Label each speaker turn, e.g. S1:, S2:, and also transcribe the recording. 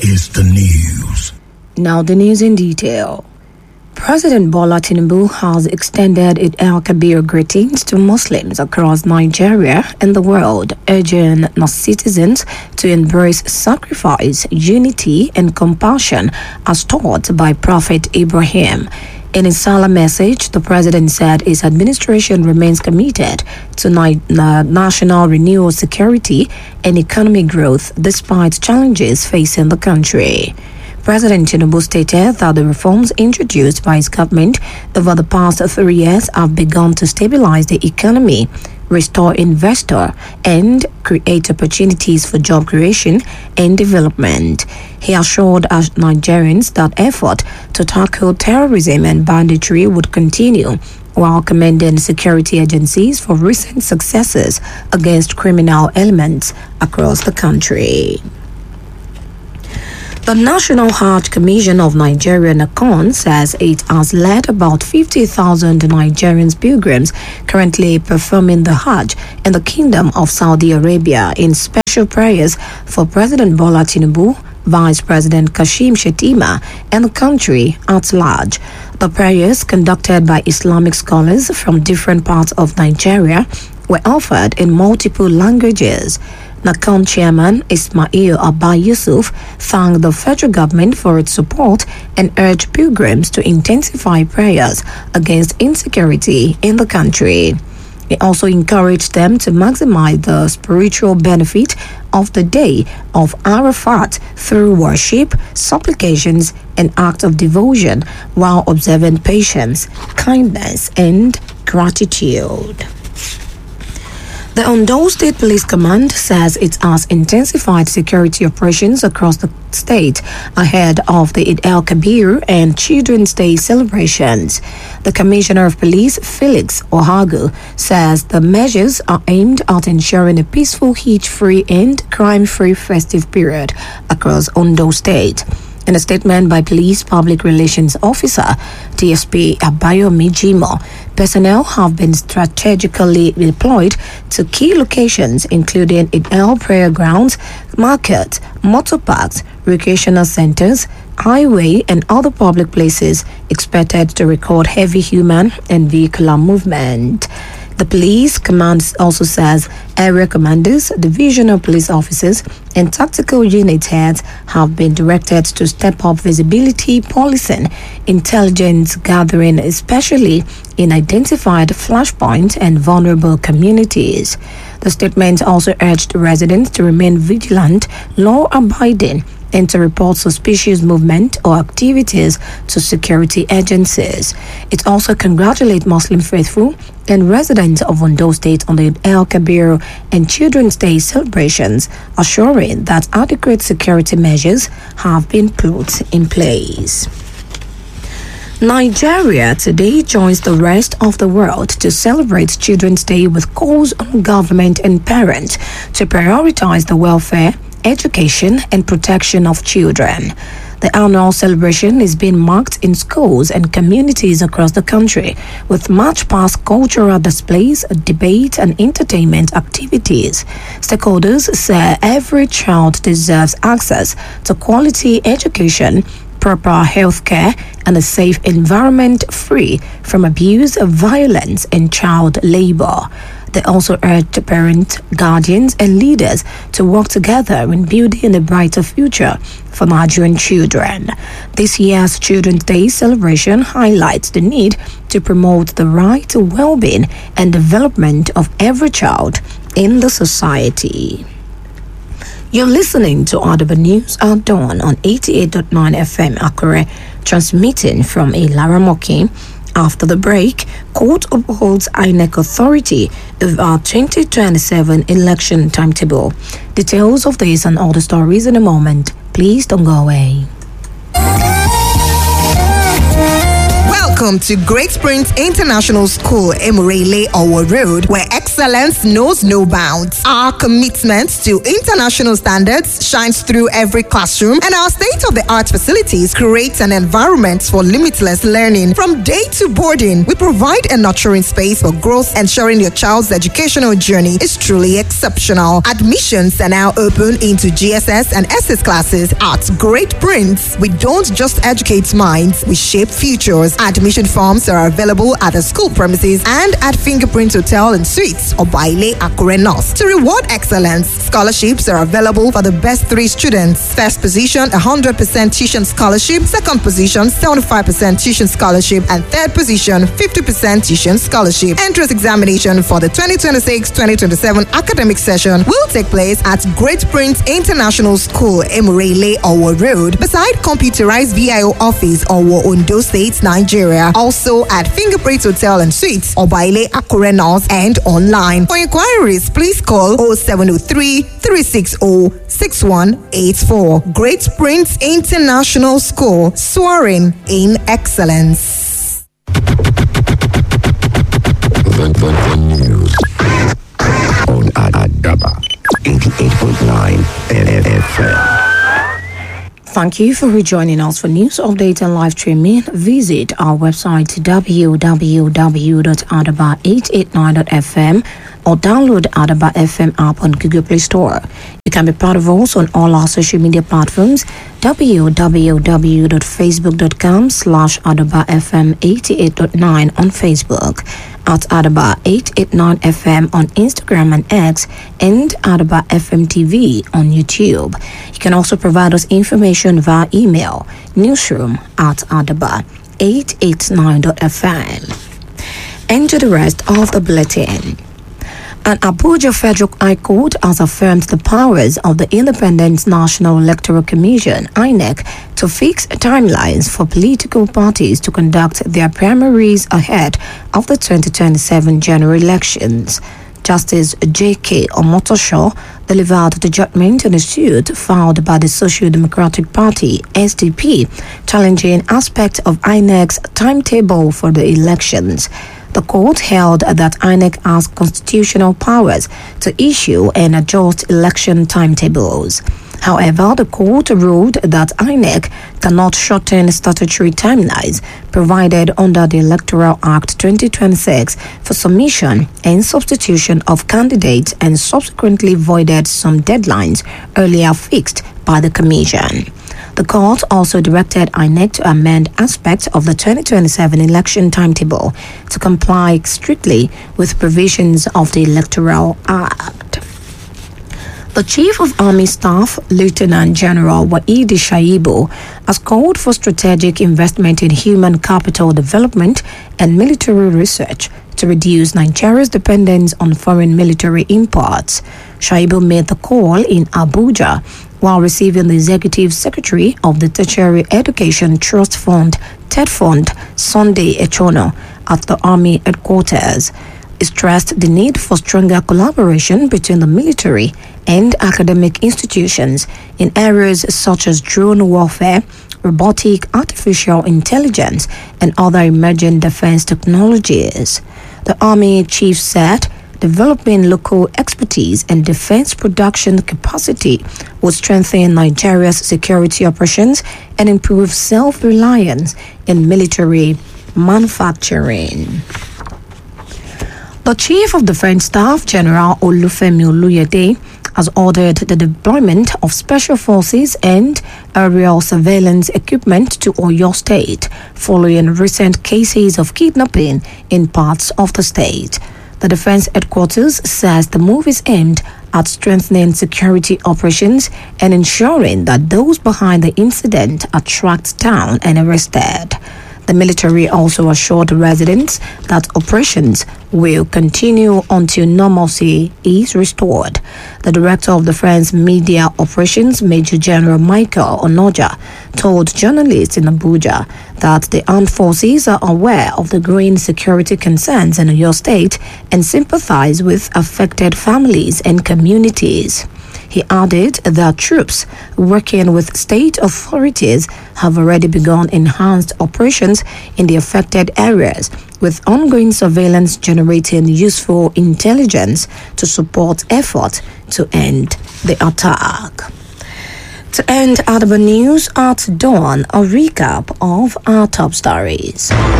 S1: is the news.
S2: Now the news in detail. President Bola Tinubu has extended Eid al-Kabir greetings to Muslims across Nigeria and the world, urging citizens to embrace sacrifice, unity, and compassion as taught by Prophet Ibrahim. In his Salah message, the president said his administration remains committed to national renewal, security, and economic growth despite challenges facing the country. President Tinubu stated that the reforms introduced by his government over the past 3 years have begun to stabilize the economy, restore investor, and create opportunities for job creation and development. He assured Nigerians that effort to tackle terrorism and banditry would continue, while commending security agencies for recent successes against criminal elements across the country. The National Hajj Commission of Nigeria, NACON, says it has led about 50,000 Nigerian pilgrims currently performing the Hajj in the Kingdom of Saudi Arabia in special prayers for President Bola Tinubu, Vice President Kashim Shettima, and the country at large. The prayers, conducted by Islamic scholars from different parts of Nigeria, were offered in multiple languages. NACON chairman Ismail Abba Yusuf thanked the federal government for its support and urged pilgrims to intensify prayers against insecurity in the country. He also encouraged them to maximize the spiritual benefit of the day of Arafat through worship, supplications, and acts of devotion while observing patience, kindness, and gratitude. The Ondo State Police Command says it has intensified security operations across the state ahead of the Eid al-Kabir and Children's Day celebrations. The Commissioner of Police, Felix Ohagu, says the measures are aimed at ensuring a peaceful, hitch-free and crime-free festive period across Ondo State. In a statement by Police Public Relations Officer DSP Abayomi Jimo, personnel have been strategically deployed to key locations including Eid prayer grounds, markets, motor parks, recreational centers, highway and other public places expected to record heavy human and vehicular movement. The police command also says area commanders, divisional police officers, and tactical unit heads have been directed to step up visibility policing, intelligence gathering, especially in identified flashpoints and vulnerable communities. The statement also urged residents to remain vigilant, law-abiding, and to report suspicious movement or activities to security agencies. It also congratulates Muslim faithful and residents of Ondo State on the Eid al-Kabir and Children's Day celebrations, assuring that adequate security measures have been put in place. Nigeria today joins the rest of the world to celebrate Children's Day with calls on government and parents to prioritize the welfare, education, and protection of children. The annual celebration is being marked in schools and communities across the country with much-past cultural displays, debate, and entertainment activities. Stakeholders say every child deserves access to quality education, proper health care, and a safe environment free from abuse, violence, and child labor. They also urged parents, guardians, and leaders to work together in building a brighter future for Nigerian children. This year's Children's Day celebration highlights the need to promote the right to well-being and development of every child in the society. You're listening to Audible News at Dawn on 88.9 FM Akure, transmitting from Ilaramoki. After the break, court upholds INEC authority of our 2027 election timetable. Details of this and other stories in a moment. Please don't go away.
S3: Welcome to Great Springs International School, Emurele Owo Road, where excellence
S1: excellence knows no bounds. Our commitment to international standards shines through every classroom, and our state-of-the-art facilities create an environment for limitless learning. From day to boarding, we provide a nurturing space for growth, ensuring your child's educational journey is truly exceptional. Admissions are now open into GSS and SS classes at Great Prince. We don't just educate minds, we shape futures. Admission forms are available at the school premises and at Fingerprint Hotel and Suites or Baile Akure North. To reward excellence, scholarships are available for the best 3 students. First position, 100% tuition scholarship. Second position, 75% tuition scholarship. And third position, 50% tuition scholarship. Entrance examination for the 2026-2027 academic session will take place at Great Prince International School, Emurele, Owo Road, beside computerized VIO office, Owo, Ondo State, Nigeria. Also at Fingerprint Hotel and Suites, Obaile Akure North, and online. For inquiries, please call 0703 360 6184. Great Prince International School, soaring in excellence.
S3: The news on Adaba 88.9 FM.
S2: Thank you for rejoining us for news update and live streaming. Visit our website www.adaba889.fm or download Adaba FM app on Google Play Store. You can be part of us on all our social media platforms: www.facebook.com/AdabaFM88.9 on Facebook, at Adaba 889FM on Instagram and X, and Adaba FM TV on YouTube. You can also provide us information via email, newsroom@adaba889.fm. And to the rest of the bulletin. An Abuja Federal High Court has affirmed the powers of the Independent National Electoral Commission, INEC, to fix timelines for political parties to conduct their primaries ahead of the 2027 general elections. Justice J.K. Omotosho delivered the judgment in a suit filed by the Social Democratic Party, SDP, challenging aspects of INEC's timetable for the elections. The court held that INEC has constitutional powers to issue and adjust election timetables. However, the court ruled that INEC cannot shorten statutory timelines provided under the Electoral Act 2026 for submission and substitution of candidates, and subsequently voided some deadlines earlier fixed by the Commission. The court also directed INEC to amend aspects of the 2027 election timetable to comply strictly with provisions of the Electoral Act. The Chief of Army Staff, Lieutenant General Waidi Shaibu, has called for strategic investment in human capital development and military research to reduce Nigeria's dependence on foreign military imports. Shaibu made the call in Abuja while receiving the Executive Secretary of the Tertiary Education Trust Fund, TED-Fund, Sunday Echono, at the Army headquarters. He stressed the need for stronger collaboration between the military and academic institutions in areas such as drone warfare, robotic, artificial intelligence, and other emerging defense technologies. The Army chief said developing local expertise and defense production capacity would strengthen Nigeria's security operations and improve self-reliance in military manufacturing. The Chief of Defense Staff, General Olufemi Oluyede, has ordered the deployment of special forces and aerial surveillance equipment to Oyo State following recent cases of kidnapping in parts of the state. The Defense Headquarters says the move is aimed at strengthening security operations and ensuring that those behind the incident are tracked down and arrested. The military also assured residents that operations will continue until normalcy is restored. The director of Defense Media Operations, Major General Michael Onoja, told journalists in Abuja that the armed forces are aware of the growing security concerns in Oyo State and sympathize with affected families and communities. He added that troops working with state authorities have already begun enhanced operations in the affected areas, with ongoing surveillance generating useful intelligence to support efforts to end the attack. To end Adaba News at dawn, a recap of our top stories.